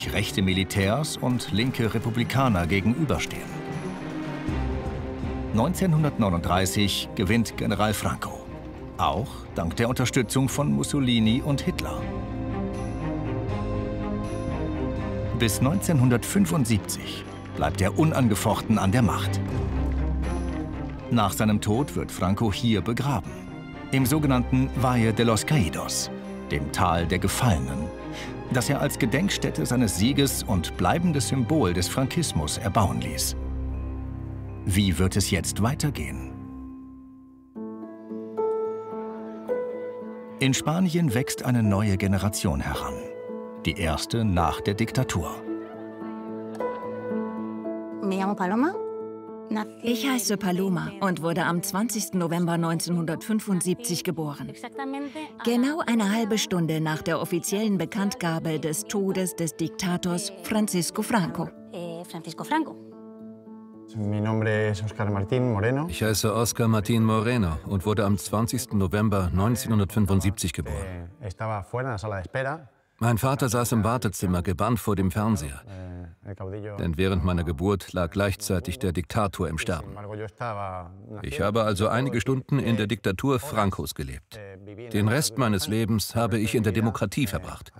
rechte Militärs und linke Republikaner gegenüberstehen. 1939 gewinnt General Franco, auch dank der Unterstützung von Mussolini und Hitler. Bis 1975 bleibt er unangefochten an der Macht. Nach seinem Tod wird Franco hier begraben, im sogenannten Valle de los Caídos, dem Tal der Gefallenen, das er als Gedenkstätte seines Sieges und bleibendes Symbol des Frankismus erbauen ließ. Wie wird es jetzt weitergehen? In Spanien wächst eine neue Generation heran, die erste nach der Diktatur. Ich heiße Paloma und wurde am 20. November 1975 geboren. Genau eine halbe Stunde nach der offiziellen Bekanntgabe des Todes des Diktators Francisco Franco. Ich heiße Oscar Martín Moreno und wurde am 20. November 1975 geboren. Mein Vater saß im Wartezimmer, gebannt vor dem Fernseher. Denn während meiner Geburt lag gleichzeitig der Diktator im Sterben. Ich habe also einige Stunden in der Diktatur Francos gelebt. Den Rest meines Lebens habe ich in der Demokratie verbracht.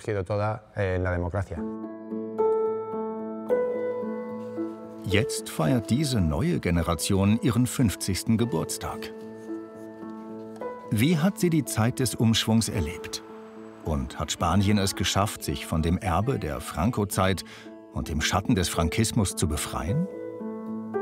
Jetzt feiert diese neue Generation ihren 50. Geburtstag. Wie hat sie die Zeit des Umschwungs erlebt? Und hat Spanien es geschafft, sich von dem Erbe der Franco-Zeit und dem Schatten des Frankismus zu befreien?